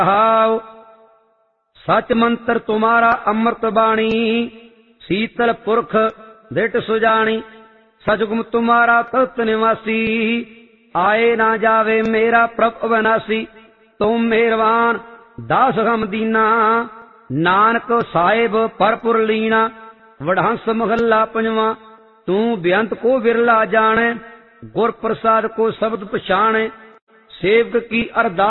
हाव सच मंत्र तुम्हारा अमृत बाणी, शीतल पुरख दृढ़ सुजानी। सचगुम तुम्हारा तख्त निवासी, आए ना जावे मेरा प्रभ अविनाशी। तुम मेहरबान दास हम दीना, नानक साहिब परपुर लीना। वडहंस महला पंजवा। तू बेअंत को बिरला जाने, गुर प्रसाद को शब्द पछाणे। सेवक की अरदास